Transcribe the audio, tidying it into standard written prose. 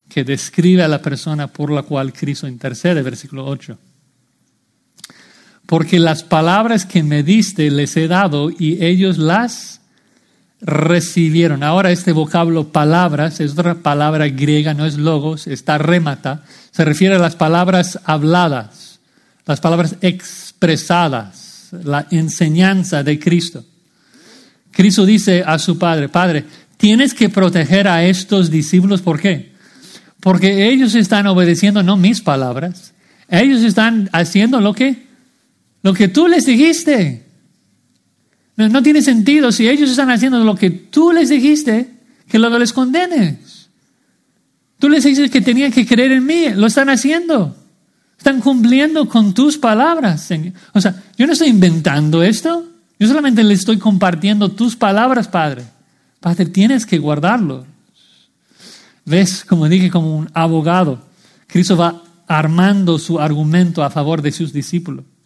que describe a la persona por la cual Cristo intercede, versículo 8. Porque las palabras que me diste les he dado y ellos las recibieron. Ahora este vocablo palabras es otra palabra griega, no es logos, está rémata. Se refiere a las palabras habladas, las palabras expresadas, la enseñanza de Cristo. Cristo dice a su Padre, Padre, tienes que proteger a estos discípulos. ¿Por qué? Porque ellos están obedeciendo no mis palabras, ellos están haciendo lo que tú les dijiste. No tiene sentido si ellos están haciendo lo que tú les dijiste, que luego les condenes. Tú les dices que tenían que creer en mí, lo están haciendo. Están cumpliendo con tus palabras, Señor. O sea, yo no estoy inventando esto, yo solamente les estoy compartiendo tus palabras, Padre. Padre, tienes que guardarlo. ¿Ves? Como dije, como un abogado, Cristo va armando su argumento a favor de sus discípulos.